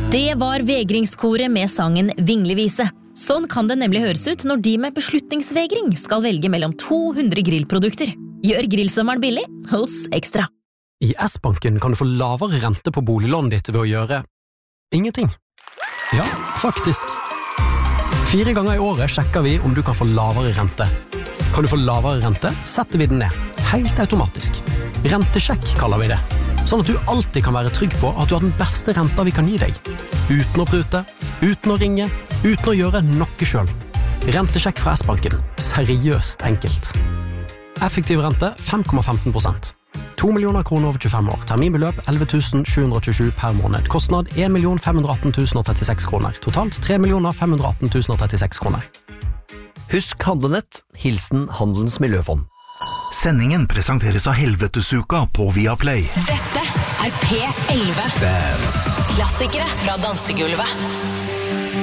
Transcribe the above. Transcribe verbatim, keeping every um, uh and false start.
Det var vegringskoret med sangen Vinglevise. Sånn kan det nemlig høres ut når de med beslutningsvegring skal velge mellom to hundre grillprodukter. Gjør grillsommeren billig hos Ekstra. I S-banken kan du få lavere rente på boliglånet ditt ved å gjøre ingenting. Ja, faktisk. Fire ganger i året sjekker vi om du kan få lavere rente. Kan du få lavere rente, setter vi den ned. Helt automatisk. Rentesjekk kaller vi det. Sånn at du alltid kan være trygg på at du har den beste renta vi kan gi deg. Uten å prute, uten å ringe, uten å gjøre noe selv. Rentesjekk fra S-banken. Seriøst enkelt. Effektiv rente fem komma femten prosent. to millioner kroner over tjuefem år. Terminbeløp elleve tusen sju hundre tjuesju per måned. Kostnad en million fem hundre atten tusen trettiseks kroner. Totalt tre millioner fem hundre atten tusen trettiseks kroner. Husk handlenett. Hilsen Handelens Miljøfond. Sendingen presenteres av Helvetesuka på Viaplay. Dette er P elleve. Klassikere fra dansegulvet.